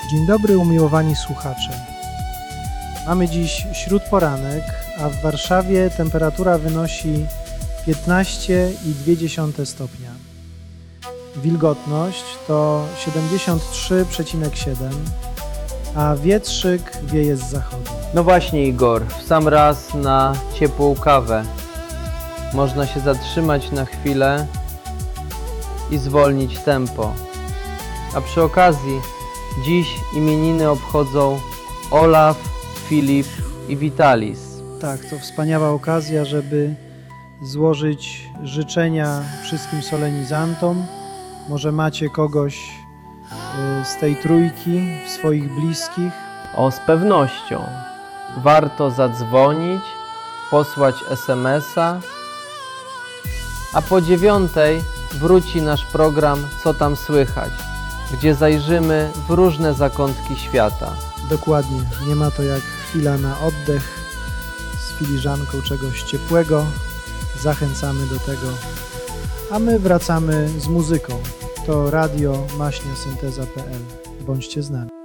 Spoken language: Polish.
Dzień dobry, umiłowani słuchacze. Mamy dziś śródporanek, a w Warszawie temperatura wynosi 15,2 stopnia. Wilgotność to 73,7, a wietrzyk wieje z zachodu. No właśnie, Igor, w sam raz na ciepłą kawę. Można się zatrzymać na chwilę i zwolnić tempo. A przy okazji dziś imieniny obchodzą Olaf, Filip i Vitalis. Tak, to wspaniała okazja, żeby złożyć życzenia wszystkim solenizantom. Może macie kogoś z tej trójki, swoich bliskich. O, z pewnością. Warto zadzwonić, posłać SMS-a, a po 9:00 wróci nasz program Co tam słychać, gdzie zajrzymy w różne zakątki świata. Dokładnie, nie ma to jak chwila na oddech z filiżanką czegoś ciepłego. Zachęcamy do tego, a my wracamy z muzyką. To radio maśniasynteza.pl. Bądźcie z nami.